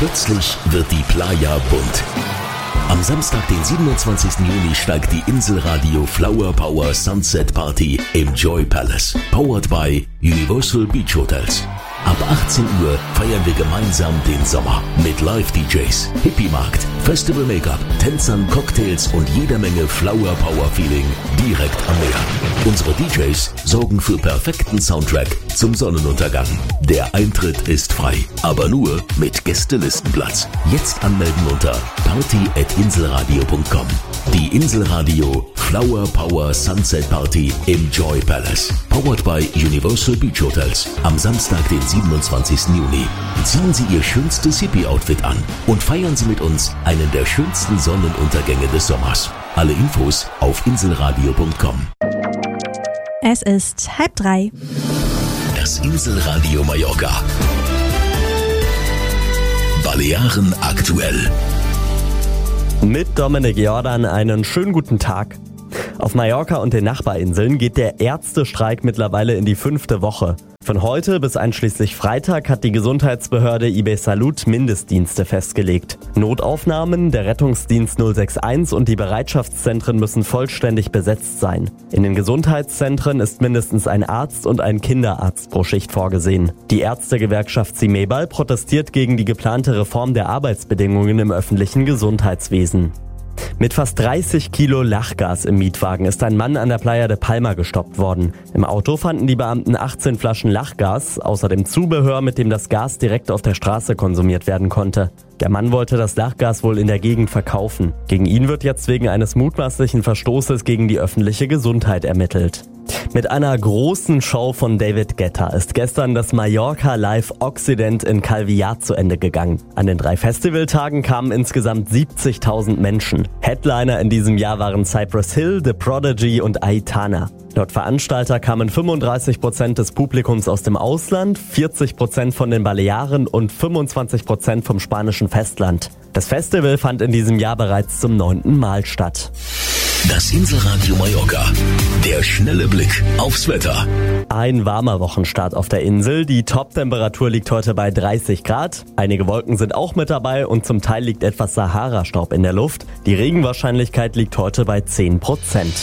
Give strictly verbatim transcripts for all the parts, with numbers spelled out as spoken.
Plötzlich wird die Playa bunt. Am Samstag, den siebenundzwanzigsten Juni, steigt die Inselradio Flower Power Sunset Party im Joy Palace. Powered by Universal Beach Hotels. Ab achtzehn Uhr feiern wir gemeinsam den Sommer mit Live-D Js, Hippie-Markt, Festival-Make-up, Tänzern, Cocktails und jeder Menge Flower-Power-Feeling direkt am Meer. Unsere D Js sorgen für perfekten Soundtrack zum Sonnenuntergang. Der Eintritt ist frei, aber nur mit Gästelistenplatz. Jetzt anmelden unter party at inselradio punkt com. Die Inselradio Flower Power Sunset Party im Joy Palace. Powered by Universal Beach Hotels. Am Samstag, den siebenundzwanzigsten Juni. Ziehen Sie Ihr schönstes Hippie-Outfit an und feiern Sie mit uns einen der schönsten Sonnenuntergänge des Sommers. Alle Infos auf inselradio punkt com. Es ist halb drei. Das Inselradio Mallorca. Balearen aktuell. Mit Dominik Jordan einen schönen guten Tag. Auf Mallorca und den Nachbarinseln geht der Ärztestreik mittlerweile in die fünfte Woche. Von heute bis einschließlich Freitag hat die Gesundheitsbehörde I B Salud Mindestdienste festgelegt. Notaufnahmen, der Rettungsdienst null sechs eins und die Bereitschaftszentren müssen vollständig besetzt sein. In den Gesundheitszentren ist mindestens ein Arzt und ein Kinderarzt pro Schicht vorgesehen. Die Ärztegewerkschaft Simebal protestiert gegen die geplante Reform der Arbeitsbedingungen im öffentlichen Gesundheitswesen. Mit fast dreißig Kilo Lachgas im Mietwagen ist ein Mann an der Playa de Palma gestoppt worden. Im Auto fanden die Beamten achtzehn Flaschen Lachgas, außerdem Zubehör, mit dem das Gas direkt auf der Straße konsumiert werden konnte. Der Mann wollte das Lachgas wohl in der Gegend verkaufen. Gegen ihn wird jetzt wegen eines mutmaßlichen Verstoßes gegen die öffentliche Gesundheit ermittelt. Mit einer großen Show von David Guetta ist gestern das Mallorca Live Occident in Calviat zu Ende gegangen. An den drei Festivaltagen kamen insgesamt siebzigtausend Menschen. Headliner in diesem Jahr waren Cypress Hill, The Prodigy und Aitana. Laut Veranstalter kamen fünfunddreißig Prozent des Publikums aus dem Ausland, vierzig Prozent von den Balearen und fünfundzwanzig Prozent vom spanischen Festland. Das Festival fand in diesem Jahr bereits zum neunten Mal statt. Das Inselradio Mallorca. Der schnelle Blick aufs Wetter. Ein warmer Wochenstart auf der Insel. Die Top-Temperatur liegt heute bei dreißig Grad. Einige Wolken sind auch mit dabei und zum Teil liegt etwas Sahara-Staub in der Luft. Die Regenwahrscheinlichkeit liegt heute bei zehn Prozent.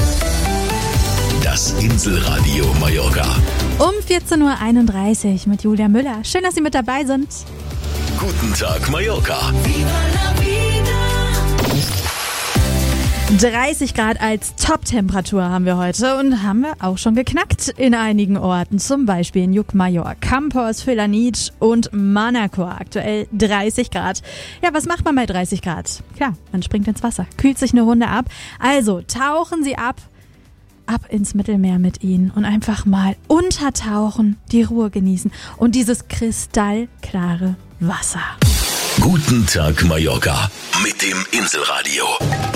Das Inselradio Mallorca. Um vierzehn Uhr einunddreißig mit Julia Müller. Schön, dass Sie mit dabei sind. Guten Tag Mallorca. dreißig Grad als Top-Temperatur haben wir heute und haben wir auch schon geknackt in einigen Orten, zum Beispiel in Llucmajor, Campos, Felanitx und Manacor. Aktuell dreißig Grad. Ja, was macht man bei dreißig Grad? Klar, man springt ins Wasser, kühlt sich eine Runde ab. Also tauchen Sie ab, ab ins Mittelmeer mit Ihnen und einfach mal untertauchen, die Ruhe genießen und dieses kristallklare Wasser. Guten Tag Mallorca mit dem Inselradio.